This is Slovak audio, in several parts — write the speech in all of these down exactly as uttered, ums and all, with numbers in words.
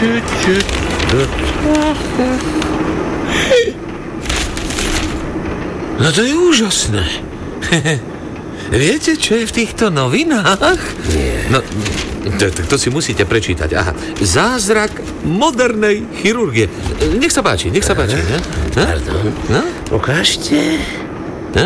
No to je úžasné. Viete, čo je v týchto novinách? Nie. No, to, to, to si musíte prečítať. Aha. Zázrak modernej chirurgie. Nech sa páči, nech sa páči. Ne? Pardon. No? Ukážte. No?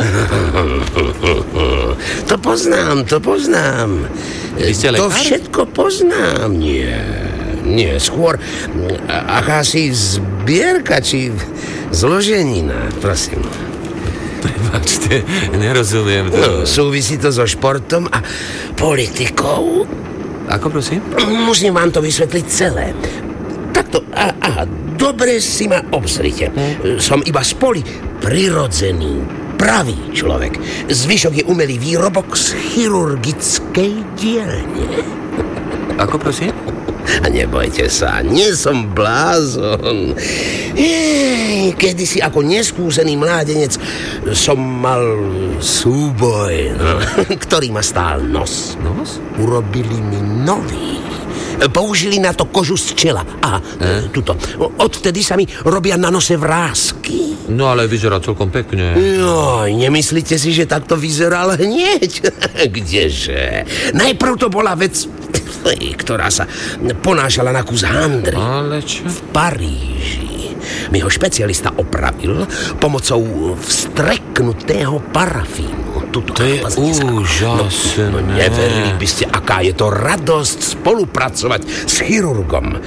To poznám, to poznám. Vy ste lekár? To všetko poznám. Nie, nie, skôr akási zbierka, či zloženina, prosím. Prepačte, nerozumiem. To. No, súvisí to so športom a politikou. Ako prosím? Musím vám to vysvetliť celé. Takto, a, aha, dobre si ma obzrite. Hm. Som iba spoli prirodzený, pravý človek. Zvyšok je umelý výrobok z chirurgickej dielne. Ako prosím? A nebojte sa, nie som blázon. Jej, kedysi ako neskúsený mládenec som mal súboj, no, ktorý ma stál nos. Nos? Urobili mi nový. Použili na to kožu z čela. Aha, e? tuto. Odvtedy sa mi robia na nose vrásky. No ale vyzerá celkom pekne. No, nemyslíte si, že takto vyzeral hneď? Kdeže? Najprv to bola vec, ktorá sa ponášala na kus handry. Ale čo? V Paríži. Mi ho špecialista opravil pomocou vstreknutého parafínu. Tuto, to je úžasné. No, no, neverili by ste, aká je to radosť spolupracovať s chirurgom.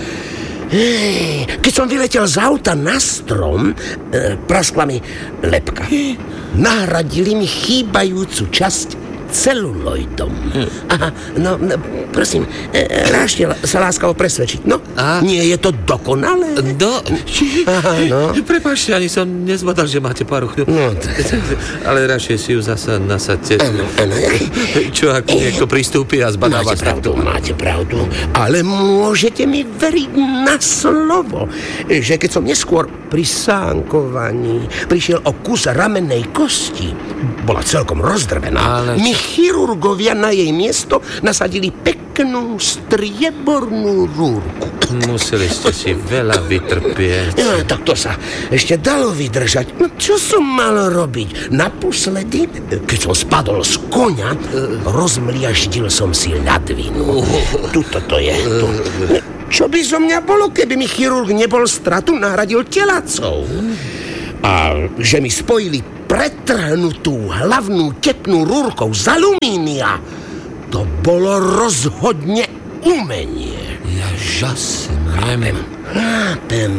Hej, keď som vyletel z auta na strom, e, praskla mi lebka. Nahradili mi chýbajúcu časť celuloidom. Aha, no, no prosím, e, rážte sa láskavo presvedčiť. No, a? Nie je to dokonalé? Do... Aha, no. Prepáčte, ani som nezbadal, že máte paruchu. No, tak. Ale radšej si ju zasa nasadte. Áno, áno. Čo, ak niekto pristúpi a zbadá vás pravdu, takto? Máte pravdu, ale môžete mi veriť na slovo, že keď som neskôr pri sánkovaní prišiel o kus ramennej kosti, bola celkom rozdrvená, ale... mi chirurgovia na jej miesto nasadili peknú striebornú rúrku. Museli ste si veľa vytrpieť. No, tak to sa ešte dalo vydržať. No, čo som mal robiť? Naposledy, keď som spadol z koňa, rozmliaždil som si ľadvinu. Tuto to je. Tu. Čo by zo mňa bolo, keby mi chirurg nebol stratu nahradil telacou? A že mi spojili pretrhnutú hlavnú tepnú rúrkou z alumínia, to bolo rozhodne umenie. Ja žasnem. Chápem, chápem.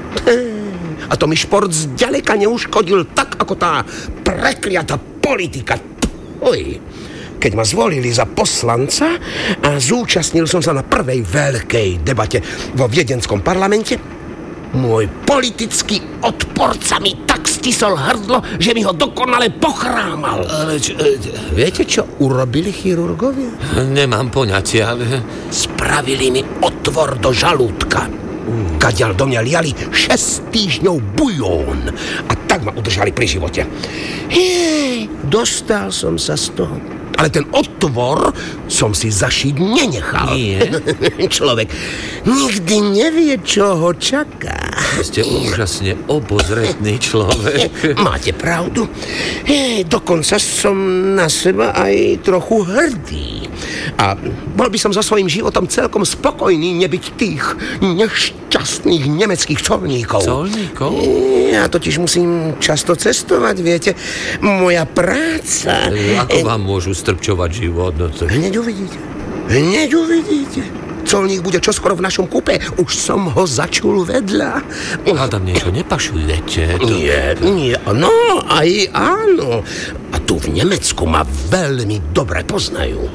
A to mi šport zďaleka neuškodil tak, ako tá prekliatá politika. Oj, keď ma zvolili za poslanca a zúčastnil som sa na prvej veľkej debate vo viedenskom parlamente, môj politický odporca mi tak stisol hrdlo, že mi ho dokonale pochrámal. Ale čo, viete, čo urobili chirurgovia? Nemám poňatia, ale... Spravili mi otvor do žalúdka. Mm. Kadiaľ do mňa liali šesť týždňov bujón. A tak ma udržali pri živote. Hej, dostal som sa z toho. Ale ten otvor som si zašiť nenechal. Nie. Človek nikdy nevie, čo ho čaká. Ste úžasne obozretný človek. Máte pravdu. Hej, dokonca som na seba aj trochu hrdý. A bol by som so svojím životom celkom spokojný nebyť tých nešťastných nemeckých colníkov. Colníkov? Ja totiž musím často cestovať, viete. Moja práca... Ako vám môžu strpčovať život? No to... Hneď uvidíte. Hneď uvidíte. Colník bude čoskoro v našom kúpe. Už som ho začul vedľa. Hádam, niečo nepašujete. To... Nie, nie. No, aj áno. A tu v Nemecku ma veľmi dobre poznajú.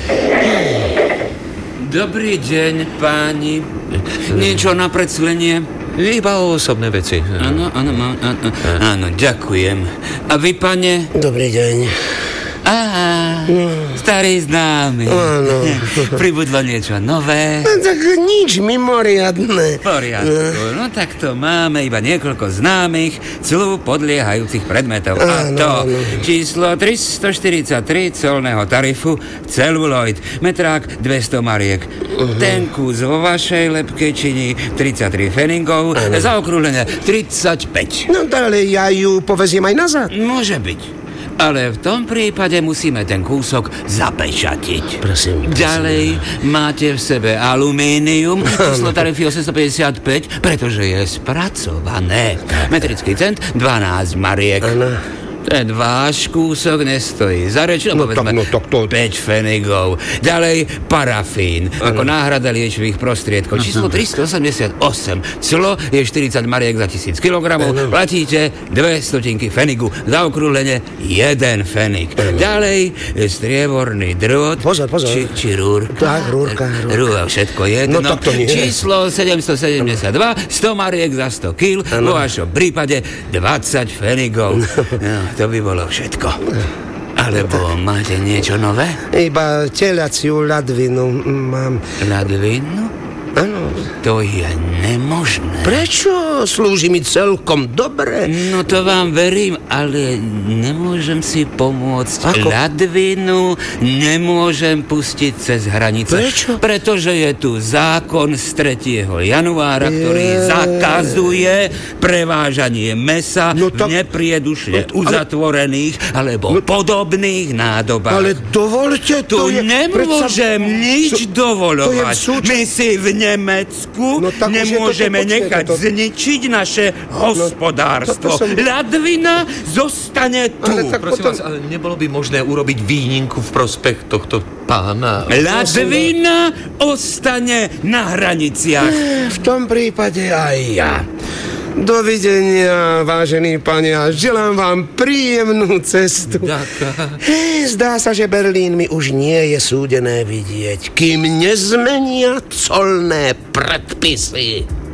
Dobrý deň, páni. Niečo na predslenie? Iba o osobné veci. Áno, áno, áno, áno, áno, ďakujem. A vy, pane? Dobrý deň. Á, starý známy. Áno. Pribudlo niečo nové. No, tak nič mimoriadne. V poriadku, no tak to máme iba niekoľko známych clu podliehajúcich predmetov. A Áno, to áno. číslo tristoštyridsaťtri colného tarifu celuloid, metrák dvesto mariek. Ten kus vo vašej lepke činí tridsaťtri feningov, zaokrúhlené tridsaťpäť. No ale ja ju poveziem aj nazad. Môže byť. Ale v tom prípade musíme ten kúsok zapečatiť. Prosím, prosím. Ďalej máte v sebe alumínium, číslo tarify osemstopäťdesiatpäť, pretože je spracované. Metrický cent dvanásť mariek. Áno. Ten váš kúsok nestojí za reč, no, No povedzme tak, no tak to- päť fenigov. Ďalej parafín, ako náhrada liečivých prostriedkov. Číslo tristoosemdesiatosem. Clo je štyridsať mariek za tisíc kilogramov. Platíte dve stotinky fenigu. Zaokrúhlene jeden fenig. Ďalej strieborný drôt. Pozor, pozor. Či, či rúrka. Tak, rúrka, rúrka. Rúra, všetko jedno. No tak to nie. Číslo sedemstosedemdesiatdva. sto mariek za sto kil. Vo vašom prípade dvadsať fenigov. No, to by bolo všetko. Alebo máte niečo nové? Iba telaciu ladvinu mám. Ladvinu? Áno. To je nemožné. Prečo? Slúži mi celkom dobre. No to vám verím, ale nemôžem si pomôcť. Ako? Ladvinu nemôžem pustiť cez hranice. Prečo? Pretože je tu zákon z tretieho januára, ktorý Je. zakazuje prevážanie mesa No v tak- nepriedušne No, ale- uzatvorených alebo No- podobných nádobách. Ale dovolte, Tu to je... nemôžem predsa- nič Sú- dovoľovať. to je v súča- My si v Nemecku No tak už je nemôžeme toto, počkajte, nechať to- zničiť naše hospodárstvo. toto som- Ladvina zostane tu. Ale tak Prosím potom- vás, ale nebolo by možné urobiť výnimku v prospech tohto pána? Ladvina ostane na hraniciach. V tom prípade aj ja. Dovidenia, vážení pani, a želám vám príjemnú cestu. Ďakujem. Hej, zdá sa, že Berlín mi už nie je súdené vidieť, kým nezmenia colné predpisy.